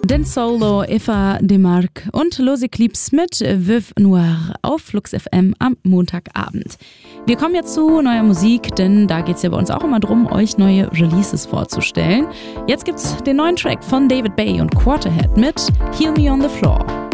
Den Solo, Eva Demarque und Los Eclipse mit Veuve Noire auf Flux FM am Montagabend. Wir kommen jetzt zu neuer Musik, denn da geht es ja bei uns auch immer drum, euch neue Releases vorzustellen. Jetzt gibt's den neuen Track von David Bay und Quarterhead mit Heal Me on the Floor.